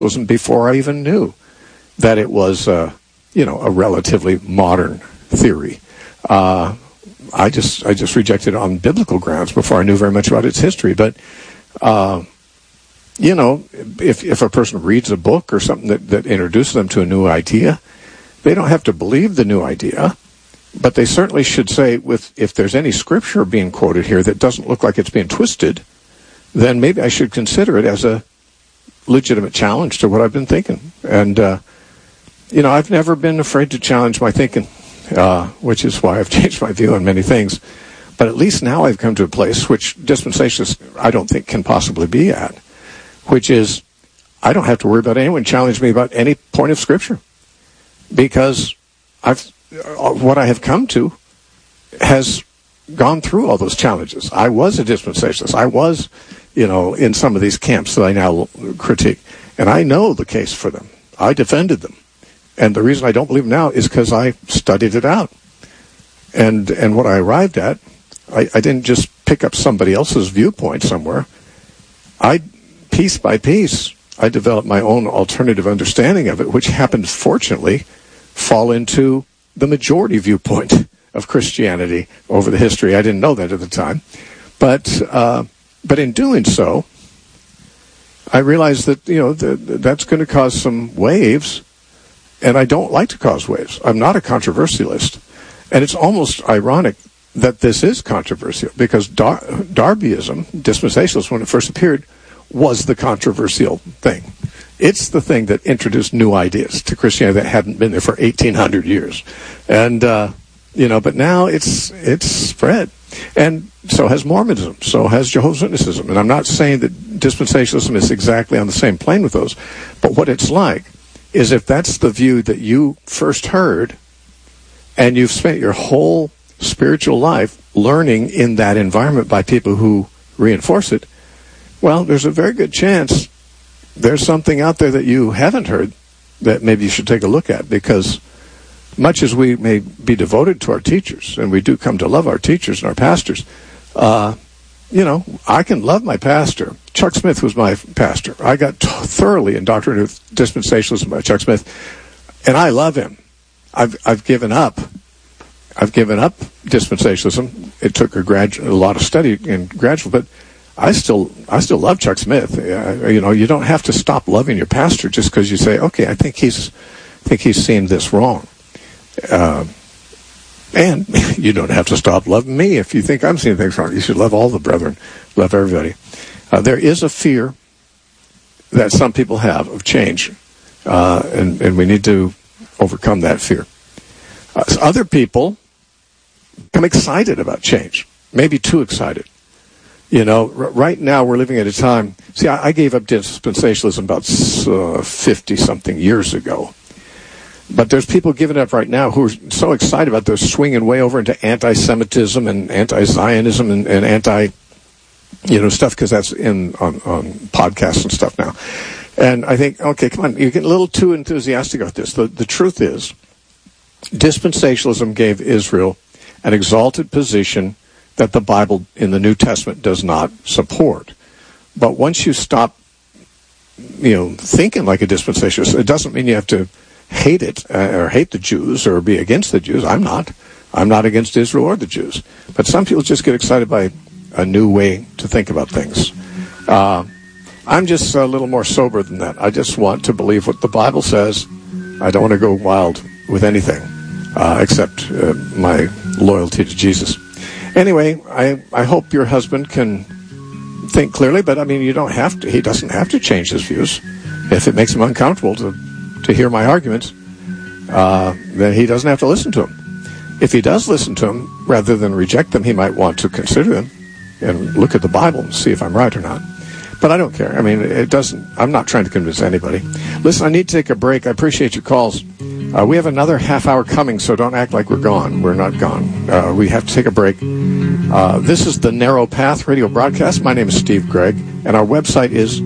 wasn't before I even knew that it was, a relatively modern theory. I just rejected it on biblical grounds before I knew very much about its history. But, if a person reads a book or something that introduces them to a new idea, they don't have to believe the new idea, but they certainly should say, if there's any scripture being quoted here that doesn't look like it's being twisted, then maybe I should consider it as a legitimate challenge to what I've been thinking. And, I've never been afraid to challenge my thinking, which is why I've changed my view on many things. But at least now I've come to a place which dispensationalists I don't think can possibly be at, which is I don't have to worry about anyone challenging me about any point of Scripture, because what I have come to has gone through all those challenges. I was a dispensationalist. I was, in some of these camps that I now critique, and I know the case for them. I defended them. And the reason I don't believe them now is because I studied it out. And what I arrived at, I didn't just pick up somebody else's viewpoint somewhere. Piece by piece, I developed my own alternative understanding of it, which happened, fortunately, fall into the majority viewpoint of Christianity over the history. I didn't know that at the time. But in doing so, I realized that, that's going to cause some waves, and I don't like to cause waves. I'm not a controversialist. And it's almost ironic that this is controversial, because Darbyism, dispensationalism, when it first appeared, was the controversial thing. It's the thing that introduced new ideas to Christianity that hadn't been there for 1,800 years. And, but now it's spread. And so has Mormonism, so has Jehovah's Witnessism. And I'm not saying that dispensationalism is exactly on the same plane with those, but what it's like is, if that's the view that you first heard, and you've spent your whole spiritual life learning in that environment by people who reinforce it, well, there's a very good chance there's something out there that you haven't heard that maybe you should take a look at, because much as we may be devoted to our teachers, and we do come to love our teachers and our pastors, I can love my pastor. Chuck Smith was my pastor. I got thoroughly indoctrinated with dispensationalism by Chuck Smith, and I love him. I've given up dispensationalism. It took a lot of study and gradual, but I still love Chuck Smith. You don't have to stop loving your pastor just because you say, okay, I think he's seen this wrong. And you don't have to stop loving me if you think I'm seeing things wrong. You should love all the brethren, love everybody. There is a fear that some people have of change, and we need to overcome that fear. Other people become excited about change, maybe too excited. Right now we're living at a time. See, I gave up dispensationalism about 50-something years ago. But there's people giving up right now who are so excited about they're swinging way over into anti-Semitism and anti-Zionism and anti, stuff, because that's on podcasts and stuff now. And I think, okay, come on, you're getting a little too enthusiastic about this. The truth is, dispensationalism gave Israel an exalted position that the Bible in the New Testament does not support. But once you stop, thinking like a dispensationalist, it doesn't mean you have to hate it or hate the Jews or be against the Jews. I'm not against Israel or the Jews. But some people just get excited by a new way to think about things. I'm just a little more sober than that. I just want to believe what the Bible says. I don't want to go wild with anything except my loyalty to Jesus. Anyway, I hope your husband can think clearly, but you don't have to. He doesn't have to change his views. If it makes him uncomfortable to hear my arguments, then he doesn't have to listen to them. If he does listen to them, rather than reject them, he might want to consider them and look at the Bible and see if I'm right or not. But I don't care. I'm not trying to convince anybody. Listen, I need to take a break. I appreciate your calls. We have another half hour coming, so don't act like we're gone. We're not gone. We have to take a break. This is the Narrow Path radio broadcast. My name is Steve Gregg, and our website is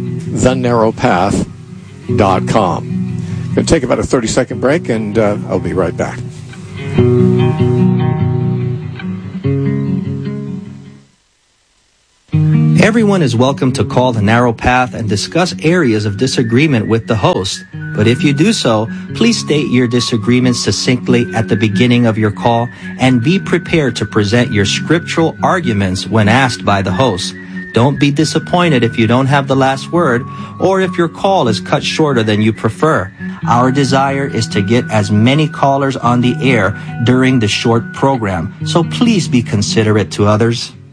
thenarrowpath.com. Going to take about a 30-second break, and I'll be right back. Everyone is welcome to call the Narrow Path and discuss areas of disagreement with the host. But if you do so, please state your disagreement succinctly at the beginning of your call and be prepared to present your scriptural arguments when asked by the host. Don't be disappointed if you don't have the last word or if your call is cut shorter than you prefer. Our desire is to get as many callers on the air during the short program, so please be considerate to others.